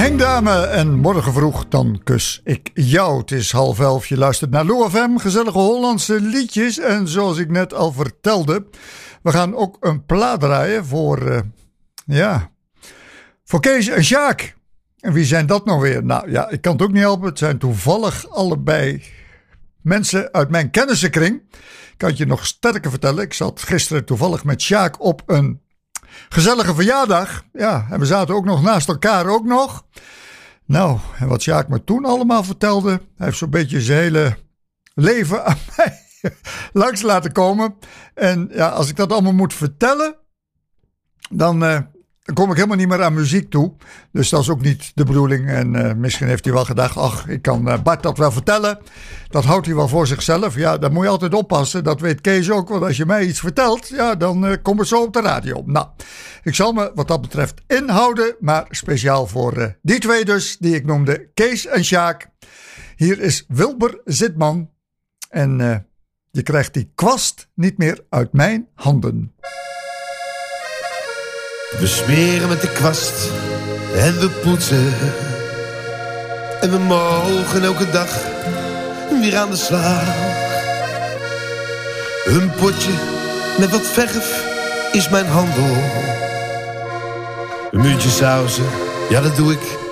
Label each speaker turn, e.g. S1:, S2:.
S1: Henk Dame en morgen vroeg dan kus ik jou. Het is 10:30, je luistert naar Lou FM, gezellige Hollandse liedjes. En zoals ik net al vertelde, we gaan ook een plaat draaien voor Kees en Sjaak. En wie zijn dat nou weer? Nou ja, ik kan het ook niet helpen. Het zijn toevallig allebei mensen uit mijn kennissenkring. Ik kan het je nog sterker vertellen. Ik zat gisteren toevallig met Sjaak op een gezellige verjaardag. Ja, en we zaten ook nog naast elkaar ook nog. Nou, en wat Sjaak me toen allemaal vertelde, hij heeft zo'n beetje zijn hele leven aan mij langs laten komen. En ja, als ik dat allemaal moet vertellen, dan kom ik helemaal niet meer aan muziek toe. Dus dat is ook niet de bedoeling. En misschien heeft hij wel gedacht, ach, ik kan Bart dat wel vertellen. Dat houdt hij wel voor zichzelf. Ja, daar moet je altijd oppassen. Dat weet Kees ook. Want als je mij iets vertelt, ja, dan komt het zo op de radio. Nou, ik zal me wat dat betreft inhouden. Maar speciaal voor die twee dus, die ik noemde, Kees en Sjaak. Hier is Wilber Zitman. En je krijgt die kwast niet meer uit mijn handen.
S2: We smeren met de kwast en we poetsen. En we mogen elke dag weer aan de slag. Een potje met wat verf is mijn handel. Een muurtje sausen, ja dat doe ik